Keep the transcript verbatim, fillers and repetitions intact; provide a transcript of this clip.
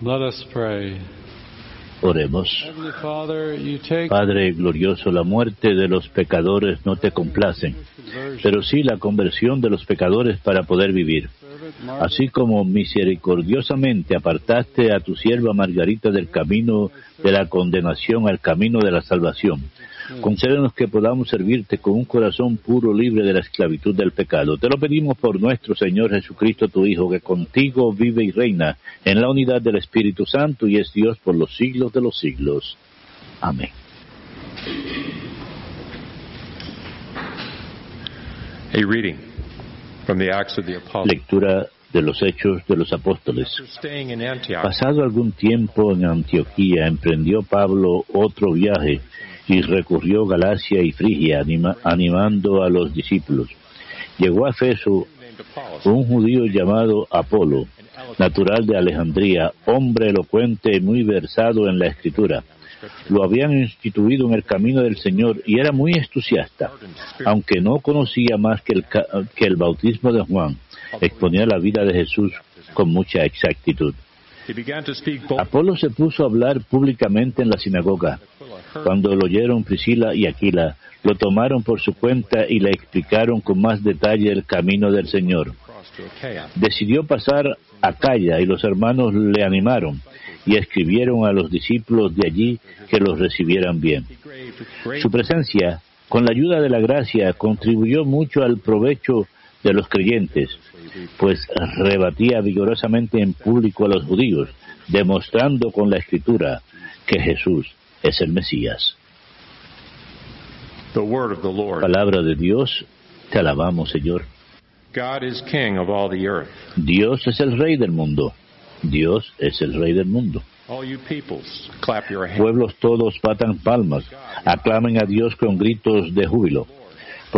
Let us pray. Oremos. Heavenly Father, you take Padre glorioso, la muerte de los pecadores no te complacen, pero sí la conversión de los pecadores para poder vivir. Así como misericordiosamente apartaste a tu sierva Margarita del camino de la condenación al camino de la salvación, concédenos que podamos servirte con un corazón puro, libre de la esclavitud del pecado. Te lo pedimos por nuestro Señor Jesucristo, tu Hijo, que contigo vive y reina en la unidad del Espíritu Santo y es Dios por los siglos de los siglos. Amén. A reading from the Acts of the Apostles. Lectura de los Hechos de los Apóstoles. Pasado algún tiempo en Antioquía, emprendió Pablo otro viaje y recorrió Galacia y Frigia, anima, animando a los discípulos. Llegó a Efeso un judío llamado Apolo, natural de Alejandría, hombre elocuente y muy versado en la Escritura. Lo habían instituido en el camino del Señor y era muy entusiasta, aunque no conocía más que el, que el bautismo de Juan. Exponía la vida de Jesús con mucha exactitud. Apolo se puso a hablar públicamente en la sinagoga. Cuando lo oyeron Priscila y Aquila, lo tomaron por su cuenta y le explicaron con más detalle el camino del Señor. Decidió pasar a Acaya y los hermanos le animaron y escribieron a los discípulos de allí que los recibieran bien. Su presencia, con la ayuda de la gracia, contribuyó mucho al provecho de los creyentes, pues rebatía vigorosamente en público a los judíos, demostrando con la Escritura que Jesús es el Mesías. The word of the Lord. Palabra de Dios, te alabamos, Señor. God is king of all the earth. Dios es el Rey del mundo. Dios es el Rey del mundo. All you peoples, clap your hands. Pueblos todos batan palmas, aclamen a Dios con gritos de júbilo.